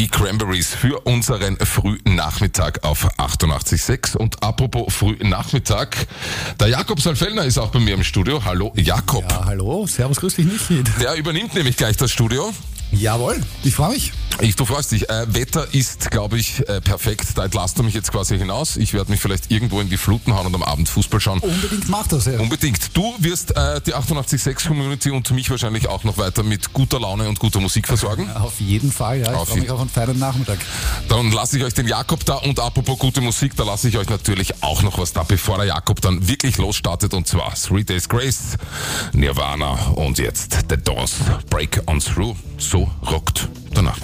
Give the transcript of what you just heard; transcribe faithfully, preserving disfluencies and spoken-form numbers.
Cranberries für unseren frühen Nachmittag auf achtundachtzig Komma sechs. Und apropos frühen Nachmittag, der Jakob Salfellner ist auch bei mir im Studio. Hallo Jakob. Ja, hallo, servus, grüß dich Michi. Der übernimmt nämlich gleich das Studio. Jawohl, ich freue mich. Ich, du freust dich. Äh, Wetter ist, glaube ich, äh, perfekt. Da entlasst du mich jetzt quasi hinaus. Ich werde mich vielleicht irgendwo in die Fluten hauen und am Abend Fußball schauen. Unbedingt mach das, ja. Unbedingt. Du wirst äh, die achtundachtzig Komma sechs Community und mich wahrscheinlich auch noch weiter mit guter Laune und guter Musik versorgen. Auf jeden Fall, ja. Ich freue mich auf einen feinen Nachmittag. Dann lasse ich euch den Jakob da und apropos gute Musik, da lasse ich euch natürlich auch noch was da, bevor der Jakob dann wirklich losstartet, und zwar Three Days Grace, Nirvana und jetzt The Doors, Break On Through. So rockt danach.